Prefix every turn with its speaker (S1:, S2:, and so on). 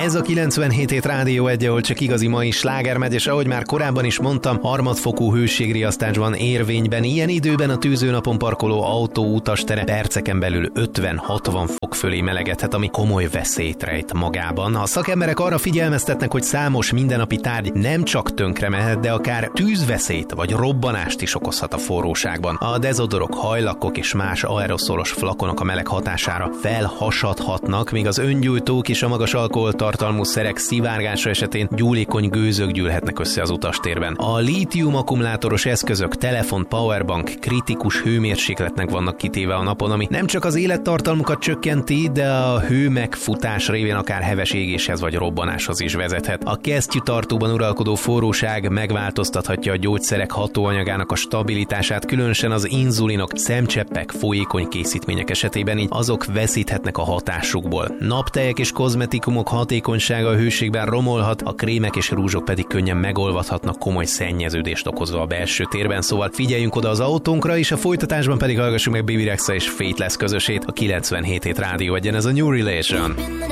S1: Ez a 97 hét Rádió 1, ahol csak igazi mai sláger megy, és ahogy már korábban is mondtam, harmadfokú hőségriasztás van érvényben. Ilyen időben a tűzőnapon parkoló autó utastere perceken belül 50-60 fok fölé melegedhet, ami komoly veszélyt rejt magában. A szakemberek arra figyelmeztetnek, hogy számos mindennapi tárgy nem csak tönkre mehet, de akár tűzveszélyt vagy robbanást is okozhat a forróságban. A dezodorok, hajlakok és más aeroszolos flakonok a meleg hatására felhasadhatnak, míg az öngyújtók és a magas alkoholtartalmú szerek szivárgása esetén gyúlékony gőzök gyűlhetnek össze az utastérben. A lítium akkumulátoros eszközök, telefon, powerbank kritikus hőmérsékletnek vannak kitéve a napon, ami nem csak az élettartalmukat csökkenti, de a hő megfutás révén akár heves égéshez vagy robbanáshoz is vezethet. A kesztyűtartóban uralkodó forróság megváltoztathatja a gyógyszerek hatóanyagának a stabilitását, különösen az inzulinok, szemcseppek, folyékony készítmények esetében, így azok veszíthetnek a hatásukból. Naptejek és kozmetikumok hatékonysága a hőségben romolhat, a krémek és rúzsok pedig könnyen megolvadhatnak, komoly szennyeződést okozva a belső térben, szóval figyeljünk oda az autónkra, és a folytatásban pedig hallgassuk meg Baby Rexha és Faithless közösét, a 97 hét Rádió 1-en, ez a New Relation.